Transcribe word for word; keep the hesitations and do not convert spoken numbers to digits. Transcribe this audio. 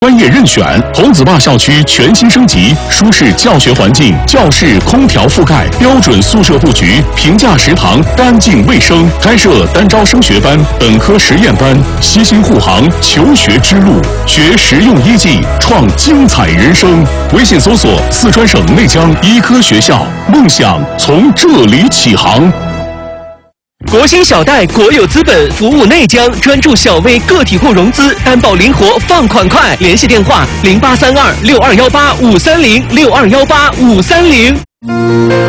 专业任选，红子坝校区全新升级，舒适教学环境，教室空调覆盖，标准宿舍布局，平价食堂，干净卫生。开设单招升学班、本科实验班，悉心护航求学之路，学实用医技，创精彩人生。微信搜索四川省内江医科学校，梦想从这里起航。 国兴小贷国有资本服务内江，专注小微个体户融资，担保灵活，放款快。联系电话：零八三二六二幺八五三零六二幺八五三零。